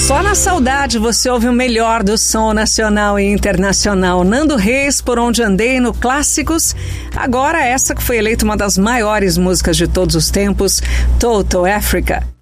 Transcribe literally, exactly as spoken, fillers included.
Só na saudade você ouve o melhor do som nacional e internacional. Nando Reis, Por Onde Andei, no Clássicos. Agora essa que foi eleita uma das maiores músicas de todos os tempos, Total Africa.